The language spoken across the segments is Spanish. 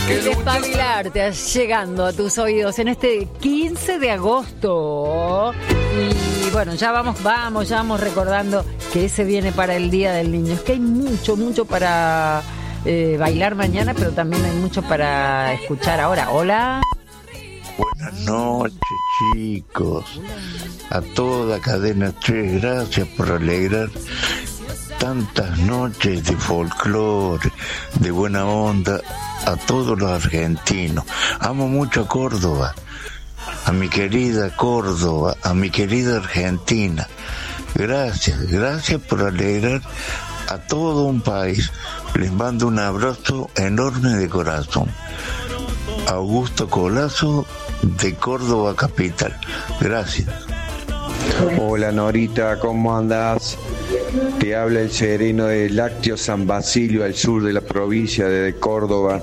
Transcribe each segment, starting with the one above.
El Despabilarte llegando a tus oídos en este 15 de agosto. Y bueno, ya vamos recordando que ese viene para el Día del Niño. Es que hay mucho para bailar mañana, pero también hay mucho para escuchar ahora. Hola. Buenas noches, chicos. A toda Cadena 3, gracias por alegrar tantas noches de folclore, de buena onda a todos los argentinos. Amo mucho a Córdoba, a mi querida Córdoba, a mi querida Argentina. Gracias por alegrar a todo un país. Les mando un abrazo enorme de corazón. Augusto Colazo, de Córdoba capital. Gracias. Hola Norita, ¿cómo andás? Te habla el sereno de Lácteo San Basilio, al sur de la provincia de Córdoba.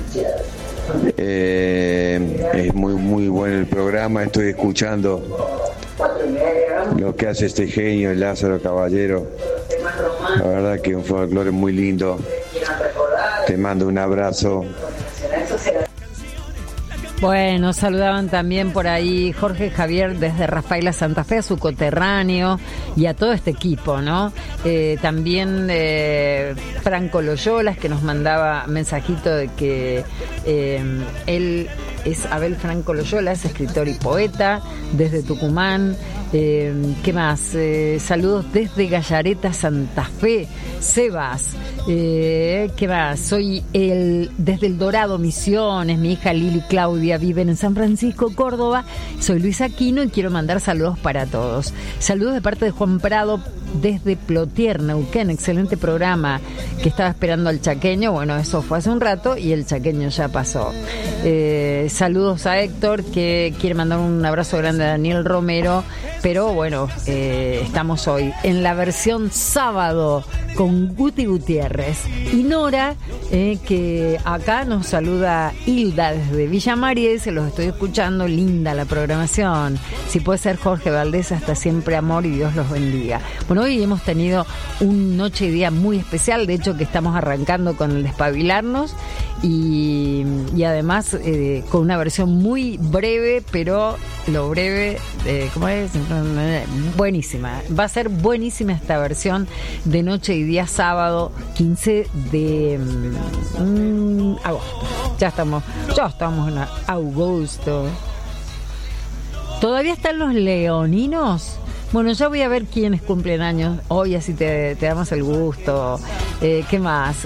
Es muy bueno el programa, estoy escuchando lo que hace este genio, el Lázaro Caballero. La verdad que es un folclore muy lindo. Te mando un abrazo. Bueno, saludaban también por ahí Jorge Javier desde Rafaela Santa Fe, a su coterráneo y a todo este equipo, ¿no? También Franco Loyolas, que nos mandaba mensajito de que él es Abel Franco Loyolas, escritor y poeta desde Tucumán. ¿Qué más? Saludos desde Gallareta, Santa Fe, Sebas. ¿Qué más? Soy desde El Dorado, Misiones. Mi hija Lili Claudia viven en San Francisco, Córdoba. Soy Luis Aquino y quiero mandar saludos para todos. Saludos de parte de Juan Prado desde Plotier, Neuquén. Excelente programa, que estaba esperando al chaqueño. Bueno, eso fue hace un rato y el chaqueño ya pasó. Saludos a Héctor, que quiere mandar un abrazo grande a Daniel Romero. Pero bueno, estamos hoy en la versión sábado con Guti Gutiérrez y Nora, que acá nos saluda Hilda desde Villa María y se los estoy escuchando. Linda la programación. Si puede ser Jorge Valdés, hasta siempre amor y Dios los bendiga. Bueno, hoy hemos tenido un noche y día muy especial, de hecho que estamos arrancando con el Despabilarnos y además con una versión muy breve, pero lo breve, ¿cómo es? Buenísima. Va a ser buenísima esta versión de noche y día sábado 15 de agosto. Ya estamos en agosto. ¿Todavía están los leoninos? Bueno, ya voy a ver quiénes cumplen años hoy, así te damos el gusto. ¿Qué más?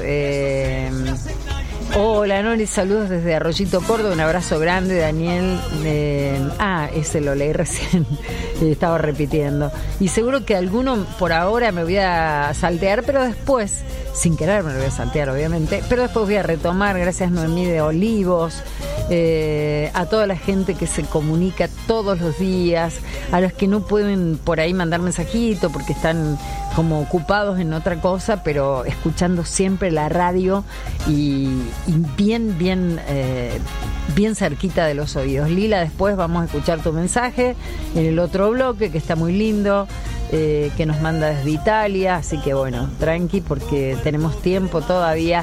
Hola Nori, saludos desde Arroyito, Córdoba, un abrazo grande, Daniel. Ese lo leí recién, estaba repitiendo. Y seguro que alguno por ahora me voy a saltear, pero después, sin querer me lo voy a saltear obviamente, pero después voy a retomar. Gracias Noemí de Olivos, a toda la gente que se comunica todos los días, a los que no pueden por ahí mandar mensajito porque están como ocupados en otra cosa, pero escuchando siempre la radio y bien cerquita de los oídos. Lila, después vamos a escuchar tu mensaje en el otro bloque, que está muy lindo, que nos manda desde Italia, así que bueno, tranqui porque tenemos tiempo todavía